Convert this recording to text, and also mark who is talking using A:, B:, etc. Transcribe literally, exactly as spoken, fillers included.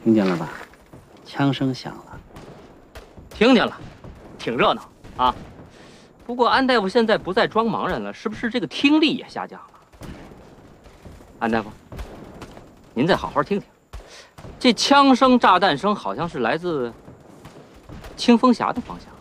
A: 听见了吧？枪声响了。
B: 听见了，挺热闹啊。不过安大夫现在不再装盲人了，是不是这个听力也下降了？安大夫，您再好好听听，这枪声、炸弹声好像是来自清风峡的方向。